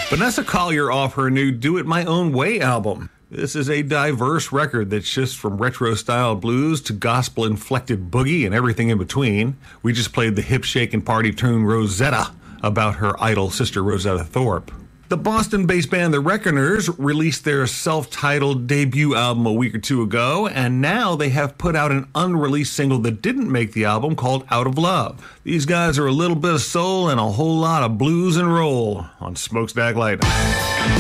Vanessa Collier off her new Do It My Own Way album. This is a diverse record that shifts from retro-style blues to gospel-inflected boogie and everything in between. We just played the hip-shaking party tune Rosetta about her idol sister Rosetta Thorpe. The Boston-based band The Reckoners released their self-titled debut album a week or two ago, and now they have put out an unreleased single that didn't make the album called Out of Love. These guys are a little bit of soul and a whole lot of blues and roll on Smokestack Lightning.